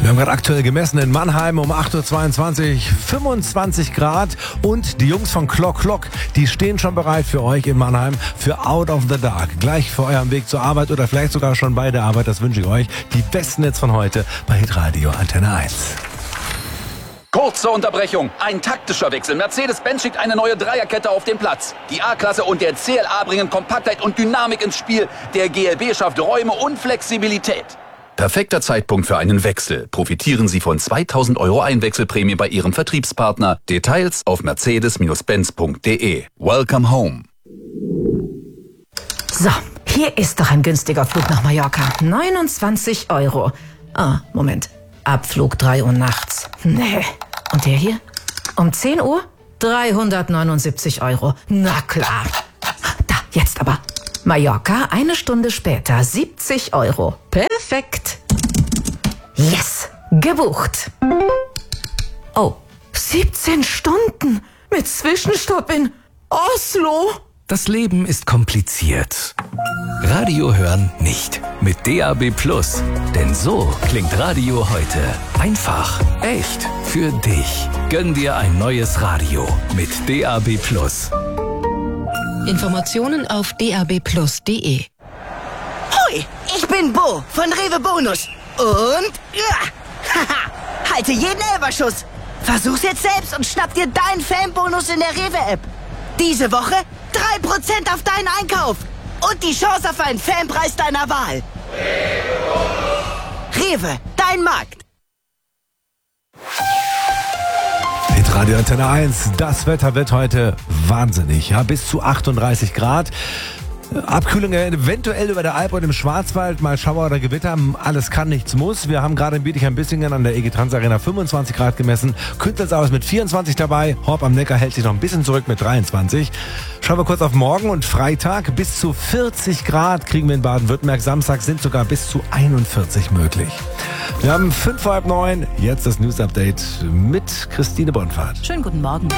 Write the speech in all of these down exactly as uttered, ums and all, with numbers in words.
Wir haben gerade aktuell gemessen in Mannheim um acht Uhr zweiundzwanzig, fünfundzwanzig Grad. Und die Jungs von Clock Clock, die stehen schon bereit für euch in Mannheim für Out of the Dark. Gleich vor eurem Weg zur Arbeit oder vielleicht sogar schon bei der Arbeit, das wünsche ich euch. Die besten Hits von heute bei Hitradio Antenne eins. Kurze Unterbrechung, ein taktischer Wechsel. Mercedes-Benz schickt eine neue Dreierkette auf den Platz. Die A-Klasse und der C L A bringen Kompaktheit und Dynamik ins Spiel. Der G L B schafft Räume und Flexibilität. Perfekter Zeitpunkt für einen Wechsel. Profitieren Sie von zweitausend Euro Einwechselprämie bei Ihrem Vertriebspartner. Details auf mercedes Benz punkt de. Welcome home. So, hier ist doch ein günstiger Flug nach Mallorca. neunundzwanzig Euro. Ah, Moment. Abflug drei Uhr nachts. Nee. Und der hier? Um zehn Uhr? dreihundertneunundsiebzig Euro. Na klar. Da, jetzt aber. Mallorca, eine Stunde später, siebzig Euro. Perfekt. Yes, gebucht. Oh, siebzehn Stunden mit Zwischenstopp in Oslo. Das Leben ist kompliziert. Radio hören nicht. Mit D A B Plus. Denn so klingt Radio heute. Einfach, echt, für dich. Gönn dir ein neues Radio mit D A B Plus. Informationen auf d a b plus punkt de. Hoi, ich bin Bo von Rewe Bonus. Und ja, haha, halte jeden Elberschuss. Versuch's jetzt selbst und schnapp dir deinen Fanbonus in der Rewe-App. Diese Woche drei Prozent auf deinen Einkauf. Und die Chance auf einen Fanpreis deiner Wahl. Rewe, dein Markt. Radio Antenne eins, das Wetter wird heute wahnsinnig, ja, bis zu achtunddreißig Grad. Abkühlung eventuell über der Alp und im Schwarzwald, mal Schauer oder Gewitter, alles kann, nichts muss. Wir haben gerade in Bietigheim-Bissingen an der E G Trans Arena fünfundzwanzig Grad gemessen, Künzelsau ist mit vierundzwanzig dabei, Horb am Neckar hält sich noch ein bisschen zurück mit dreiundzwanzig. Schauen wir kurz auf morgen und Freitag, bis zu vierzig Grad kriegen wir in Baden-Württemberg, Samstag sind sogar bis zu einundvierzig möglich. Wir haben fünf vor halb neun, jetzt das News-Update mit Christine Bonfahrt. Schönen guten Morgen.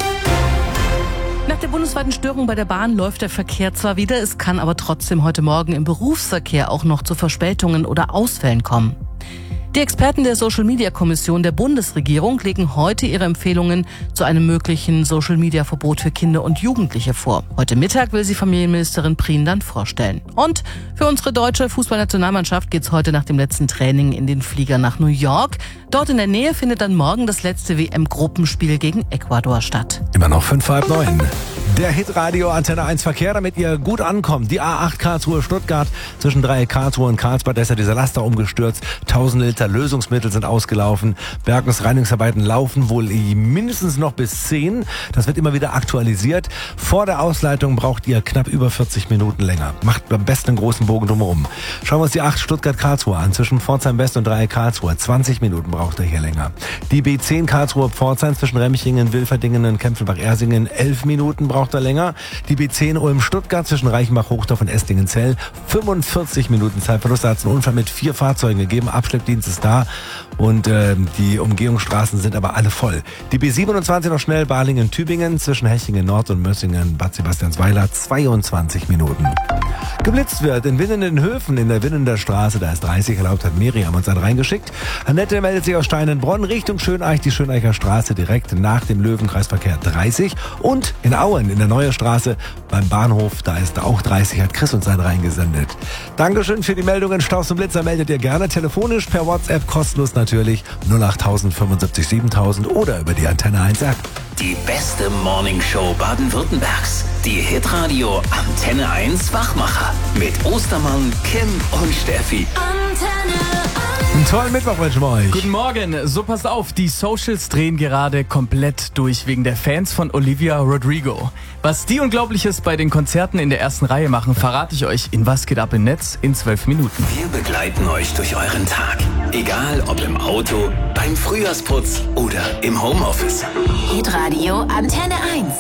Nach der bundesweiten Störung bei der Bahn läuft der Verkehr zwar wieder, es kann aber trotzdem heute Morgen im Berufsverkehr auch noch zu Verspätungen oder Ausfällen kommen. Die Experten der Social-Media-Kommission der Bundesregierung legen heute ihre Empfehlungen zu einem möglichen Social-Media-Verbot für Kinder und Jugendliche vor. Heute Mittag will sie Familienministerin Prien dann vorstellen. Und für unsere deutsche Fußballnationalmannschaft geht's heute nach dem letzten Training in den Flieger nach New York. Dort in der Nähe findet dann morgen das letzte W M-Gruppenspiel gegen Ecuador statt. Immer noch fünf vor halb neun. Der Hitradio Antenne eins Verkehr, damit ihr gut ankommt. Die A acht Karlsruhe-Stuttgart zwischen Dreieck Karlsruhe und Karlsbad, da ist ja dieser Laster umgestürzt. tausend Liter Lösungsmittel sind ausgelaufen. Bergungsreinigungsarbeiten laufen wohl mindestens noch bis zehn. Das wird immer wieder aktualisiert. Vor der Ausleitung braucht ihr knapp über vierzig Minuten länger. Macht am besten einen großen Bogen drumherum. Schauen wir uns die acht Stuttgart-Karlsruhe an. Zwischen Pforzheim West und Dreieck Karlsruhe. zwanzig Minuten braucht er hier länger. Die B zehn Karlsruhe-Pforzheim zwischen Remchingen, Wilferdingen und Kempfenbach-Ersingen. elf Minuten braucht er länger. Die B zehn Ulm-Stuttgart zwischen Reichenbach-Hochdorf und Esslingen-Zell. fünfundvierzig Minuten Zeitverlust. Da hat es einen Unfall mit vier Fahrzeugen gegeben. Abschleppdienst ist da und äh, die Umgehungsstraßen sind aber alle voll. Die B siebenundzwanzig noch schnell, Balingen-Tübingen zwischen Hechingen-Nord und Mössingen-Bad Sebastiansweiler, zweiundzwanzig Minuten. Geblitzt wird in Winnenden-Höfen in der Winnender Straße, da ist dreißig erlaubt, hat Miriam uns einen reingeschickt. Annette meldet sich aus Steinenbronn Richtung Schöneich, die Schöneicher Straße direkt nach dem Löwenkreisverkehr dreißig und in Auen in der Neue Straße beim Bahnhof, da ist auch dreißig, hat Chris uns einen reingesendet. Dankeschön für die Meldungen, Staus und Blitzer meldet ihr gerne, telefonisch per WhatsApp, kostenlos natürlich, null acht null null fünfundsiebzig siebentausend oder über die Antenne eins App. Die beste Morningshow Baden-Württembergs. Die Hitradio Antenne eins Wachmacher. Mit Ostermann, Kim und Steffi. Antenne Einen tollen Mittwoch wünschen wir euch. Guten Morgen. So, passt auf, die Socials drehen gerade komplett durch wegen der Fans von Olivia Rodrigo. Was die Unglaubliches bei den Konzerten in der ersten Reihe machen, verrate ich euch in Was geht ab im Netz in zwölf Minuten. Wir begleiten euch durch euren Tag. Egal ob im Auto, beim Frühjahrsputz oder im Homeoffice. Hitradio Antenne eins.